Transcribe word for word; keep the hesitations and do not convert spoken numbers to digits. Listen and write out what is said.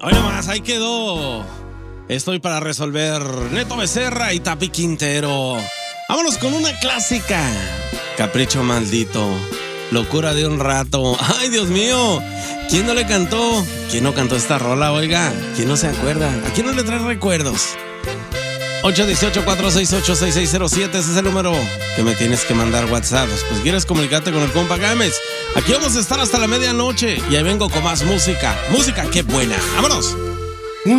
Hoy nomás, ahí quedó. Estoy para resolver. Neto Becerra y Tapi Quintero. Vámonos con una clásica. Capricho maldito. Locura de un rato. Ay, Dios mío. ¿Quién no le cantó? ¿Quién no cantó esta rola, oiga? ¿Quién no se acuerda? ¿A quién no le trae recuerdos? ocho uno ocho, cuatro seis ocho, seis seis cero siete. Ese es el número que me tienes que mandar WhatsApp. Pues quieres comunicarte con el compa Gámez. Aquí vamos a estar hasta la medianoche. Y ahí vengo con más música. Música, qué buena. ¡Vámonos!